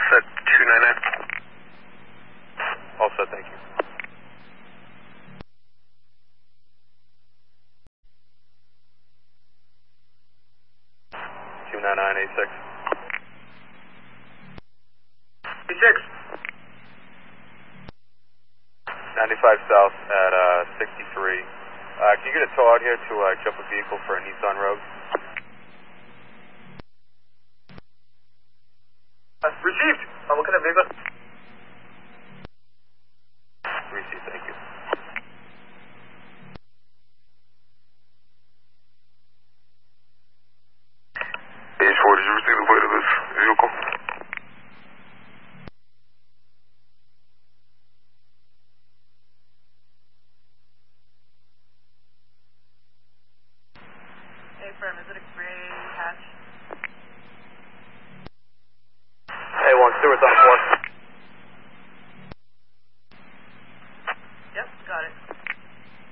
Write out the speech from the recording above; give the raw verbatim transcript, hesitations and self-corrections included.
set, two nine nine. All set, thank you. two nine nine eight six. eight six. ninety-five south at uh, sixty-three. Uh, can you get a tow out here to uh, jump a vehicle for a Nissan Rogue? Uh, received. Uh, what kind of vehicle? Received, thank you. H four, did you receive the plate of this vehicle? Hey, firm, is it a gray hatch? Hey, one, Stewart's on four.